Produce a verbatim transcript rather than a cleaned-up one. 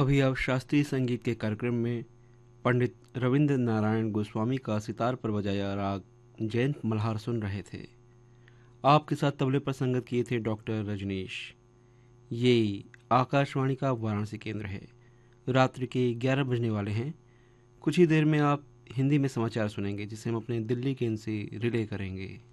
अभी आप शास्त्रीय संगीत के कार्यक्रम में पंडित रविंद्र नारायण गोस्वामी का सितार पर बजाया राग जयंत मल्हार सुन रहे थे। आपके साथ तबले पर संगत किए थे डॉक्टर रजनीश। ये आकाशवाणी का वाराणसी केंद्र है। रात्रि के ग्यारह बजने वाले हैं। कुछ ही देर में आप हिंदी में समाचार सुनेंगे जिसे हम अपने दिल्ली केंद्र से रिले करेंगे।